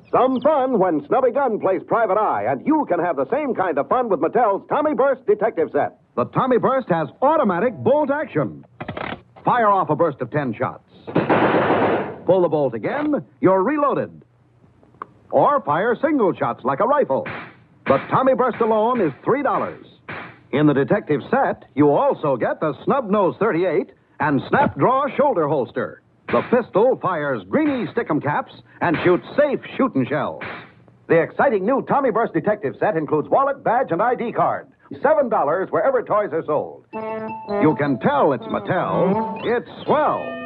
Some fun when Snubby Gun plays Private Eye, and you can have the same kind of fun with Mattel's Tommy Burst Detective Set. The Tommy Burst has automatic bolt action. Fire off a burst of 10 shots. Pull the bolt again, you're reloaded. Or fire single shots like a rifle. The Tommy Burst alone is $3. In the detective set, you also get the Snub Nose 38 and Snap Draw shoulder holster. The pistol fires greeny stickum caps and shoots safe shooting shells. The exciting new Tommy Burst Detective Set includes wallet, badge, and ID card. $7 wherever toys are sold. You can tell it's Mattel. It's swell.